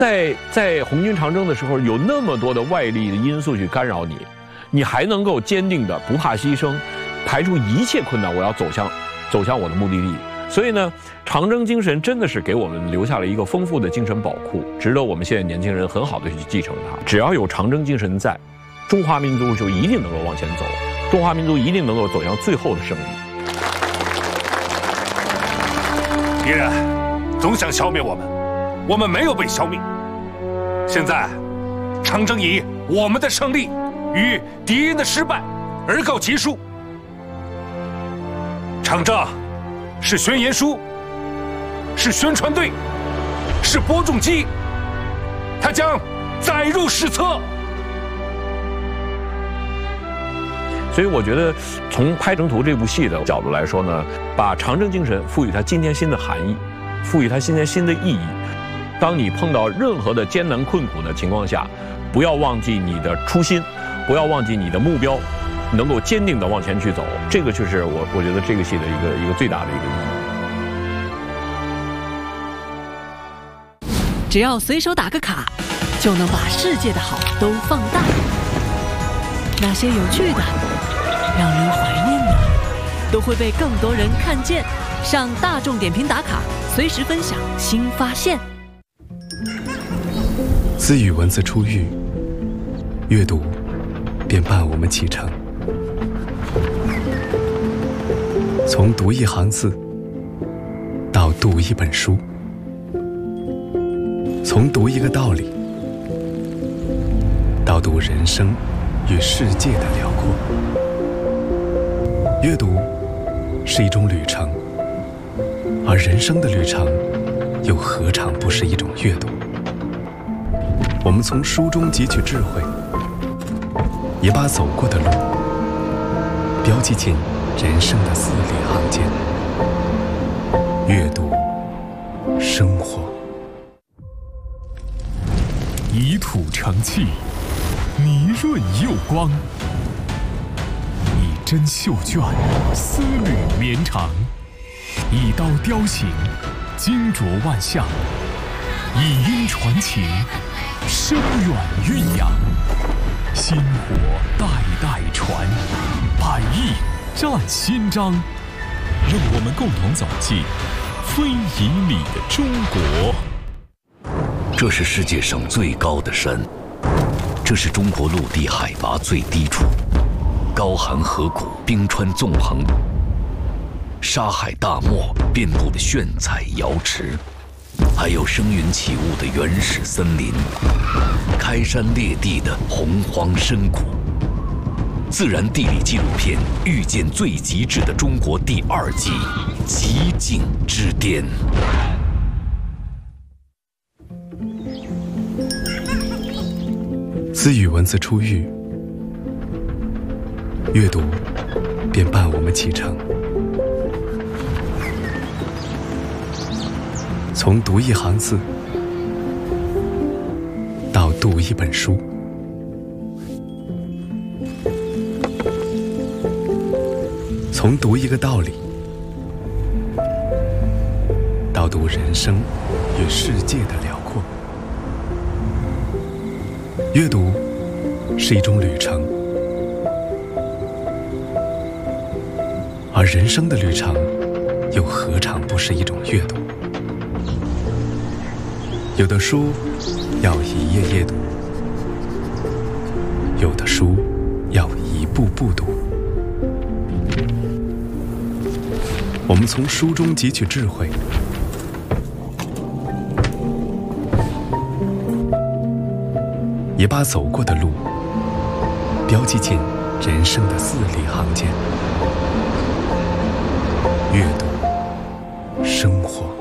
在红军长征的时候，有那么多的外力的因素去干扰你，你还能够坚定的不怕牺牲，排除一切困难，我要走向我的目的地。所以呢，长征精神真的是给我们留下了一个丰富的精神宝库，值得我们现在年轻人很好的去继承它。只要有长征精神在，中华民族就一定能够往前走，中华民族一定能够走向最后的胜利。 敌人总想消灭我们，我们没有被消灭。现在，长征以我们的胜利与敌人的失败而告结束。长征是宣言书，是宣传队，是播种机，它将载入史册。 所以我觉得，从《拍成图》这部戏的角度来说呢，把长征精神赋予它今天新的含义，赋予它今天新的意义。当你碰到任何的艰难困苦的情况下，不要忘记你的初心，不要忘记你的目标，能够坚定地往前去走。这个就是我觉得这个戏的一个最大的一个意义。 只要随手打个卡，就能把世界的好都放大。那些有趣的、让人怀念的，都会被更多人看见。上大众点评打卡，随时分享新发现。 自与文字初遇，阅读便伴我们启程。从读一行字到读一本书，从读一个道理到读人生与世界的辽阔。阅读是一种旅程，而人生的旅程又何尝不是一种阅读？我们从书中汲取智慧，也把走过的路标记进人生的字里行间。阅读生活， 以土成器，泥润釉光，以针绣卷，丝缕绵长，以刀雕形，精琢万象，以音传情，深远蕴养，薪火代代传，百亿占新章。让我们共同走进非遗里的中国。 这是世界上最高的山，这是中国陆地海拔最低处，高寒河谷，冰川纵横，沙海大漠遍布的炫彩瑶池，还有生云起雾的原始森林，开山裂地的洪荒深谷。自然地理纪录片《遇见最极致的中国》第2季《极境之巅》。 自与文字初遇，阅读便伴我们启程。从读一行字到读一本书，从读一个道理到读人生与世界的辽阔。阅读是一种旅程，而人生的旅程又何尝不是一种阅读？有的书要一页页读，有的书要一步步读。我们从书中汲取智慧，也把走过的路标记进人生的字里行间。阅读生活。